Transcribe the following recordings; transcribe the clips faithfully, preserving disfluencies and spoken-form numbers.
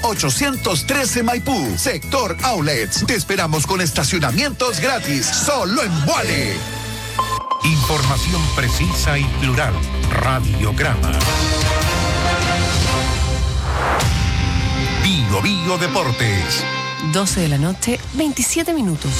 ochocientos trece Maipú, Sector Outlets. Te esperamos con estacionamientos gratis, solo en Vuale. Información precisa y plural. Radiograma. Bio Bio Deportes. doce de la noche, veintisiete minutos.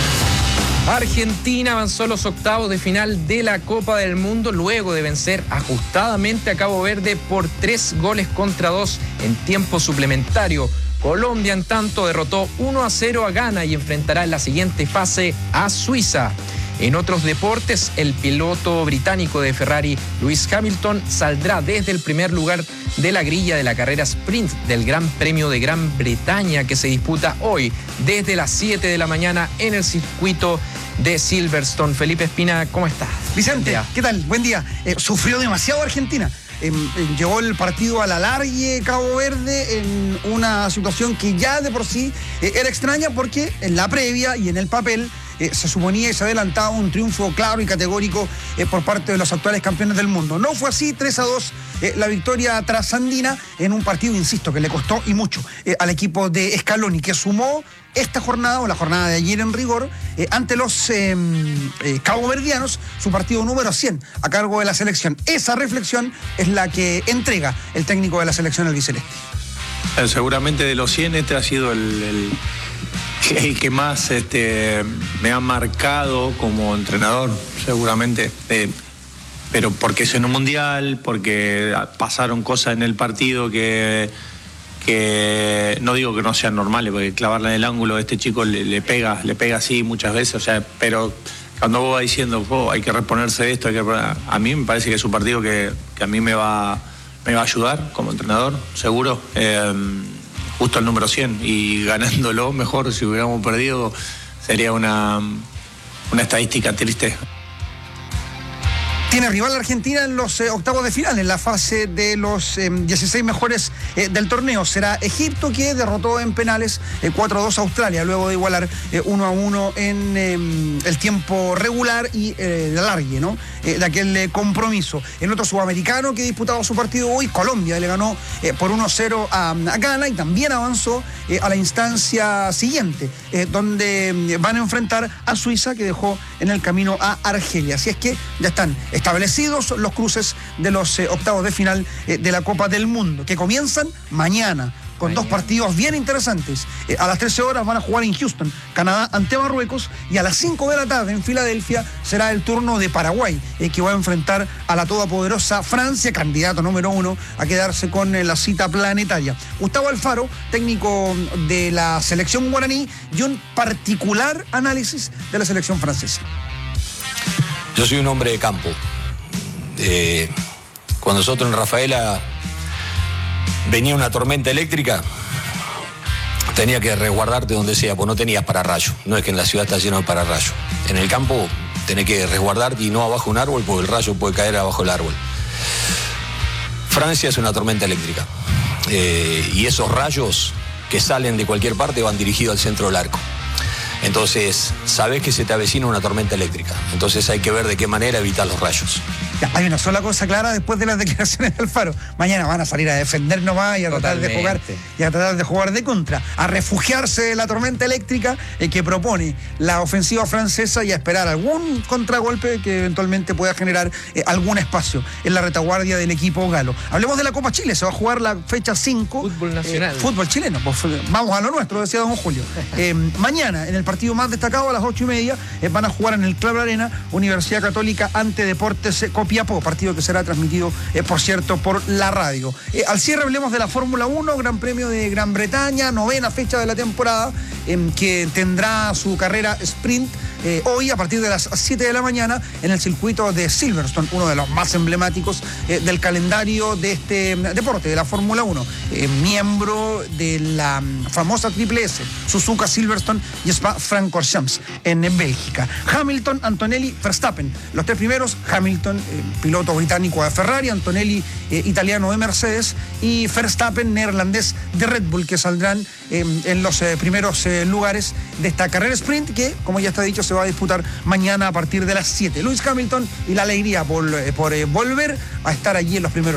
Argentina avanzó a los octavos de final de la Copa del Mundo luego de vencer ajustadamente a Cabo Verde por tres goles contra dos en tiempo suplementario. Colombia, en tanto, derrotó uno a cero a Ghana y enfrentará en la siguiente fase a Suiza. En otros deportes, el piloto británico de Ferrari, Lewis Hamilton, saldrá desde el primer lugar de la grilla de la carrera sprint del Gran Premio de Gran Bretaña, que se disputa hoy desde las siete de la mañana en el circuito de Silverstone. Felipe Espina, ¿cómo estás? Vicente, ¿qué tal? Buen día. Eh, sufrió demasiado Argentina. Eh, eh, llegó el partido a la largue Cabo Verde en una situación que ya de por sí eh, era extraña, porque en la previa y en el papel eh, se suponía y se adelantaba un triunfo claro y categórico eh, por parte de los actuales campeones del mundo. No fue así. Tres a dos eh, la victoria trasandina en un partido, insisto, que le costó y mucho eh, al equipo de Scaloni, que sumó esta jornada, o la jornada de ayer en rigor, eh, ante los eh, eh, caboverdianos, su partido número cien a cargo de la selección. Esa reflexión es la que entrega el técnico de la selección albiceleste. Eh, seguramente de los cien este ha sido el, el, el que más este, me ha marcado como entrenador, seguramente. Eh, pero porque es en un mundial, porque pasaron cosas en el partido que... que no digo que no sean normales, porque clavarla en el ángulo a este chico le, le pega, le pega así muchas veces, o sea, pero cuando vos vas diciendo, oh, hay que reponerse de esto, hay que reponer... a mí me parece que es un partido que, que a mí me va, me va a ayudar como entrenador, seguro, eh, justo el número cien, y ganándolo mejor. Si hubiéramos perdido sería una, una estadística triste. Tiene rival Argentina en los eh, octavos de final, en la fase de los eh, dieciséis mejores eh, del torneo. Será Egipto, que derrotó en penales eh, cuatro a dos a Australia, luego de igualar eh, uno a uno en eh, el tiempo regular y eh, de alargue, ¿no? Eh, de aquel eh, compromiso. El otro sudamericano que disputaba su partido hoy, Colombia, le ganó eh, por uno a cero a, a Ghana, y también avanzó eh, a la instancia siguiente, eh, donde eh, van a enfrentar a Suiza, que dejó en el camino a Argelia. Así es que ya están establecidos los cruces de los eh, octavos de final eh, de la Copa del Mundo, que comienzan mañana, con mañana. Dos partidos bien interesantes. Eh, a las trece horas van a jugar en Houston, Canadá ante Marruecos, y a las cinco de la tarde en Filadelfia será el turno de Paraguay, eh, que va a enfrentar a la todopoderosa Francia, candidato número uno a quedarse con eh, la cita planetaria. Gustavo Alfaro, técnico de la selección guaraní, y un particular análisis de la selección francesa. Yo soy un hombre de campo. Eh, cuando nosotros en Rafaela venía una tormenta eléctrica, tenía que resguardarte donde sea, pues no tenías pararrayo. No es que en la ciudad está lleno de pararrayo. En el campo tenés que resguardarte, y no abajo de un árbol, porque el rayo puede caer abajo del árbol. Francia es una tormenta eléctrica. Eh, y esos rayos que salen de cualquier parte van dirigidos al centro del arco. Entonces, sabés que se te avecina una tormenta eléctrica. Entonces hay que ver de qué manera evitar los rayos. Ya, hay una sola cosa clara después de las declaraciones de Alfaro. Mañana van a salir a defender nomás y a tratar de jugar y a tratar de jugar de contra, a refugiarse de la tormenta eléctrica eh, que propone la ofensiva francesa, y a esperar algún contragolpe que eventualmente pueda generar eh, algún espacio en la retaguardia del equipo galo. Hablemos de la Copa Chile. Se va a jugar la fecha cinco. Fútbol nacional. Eh, fútbol chileno. Pues, vamos a lo nuestro, decía don Julio. Eh, mañana, en el partido más destacado, a las ocho y media, eh, van a jugar en el Club Arena Universidad Católica ante Deportes eh, Copiapó, partido que será transmitido, eh, por cierto, por la radio. Eh, al cierre hablemos de la Fórmula uno, Gran Premio de Gran Bretaña, novena fecha de la temporada, eh, que tendrá su carrera sprint eh, hoy a partir de las siete de la mañana en el circuito de Silverstone, uno de los más emblemáticos eh, del calendario de este deporte, de la Fórmula uno, eh, miembro de la famosa Triple S, Suzuka, Silverstone y Spa-Francorchamps en Bélgica. Hamilton, Antonelli, Verstappen, los tres primeros. Hamilton, eh, piloto británico de Ferrari, Antonelli, eh, italiano de Mercedes, y Verstappen, neerlandés de Red Bull, que saldrán eh, en los eh, primeros eh, lugares de esta carrera sprint, que, como ya está dicho, se va a disputar mañana a partir de las siete. Lewis Hamilton y la alegría por, eh, por eh, volver a estar allí en los primeros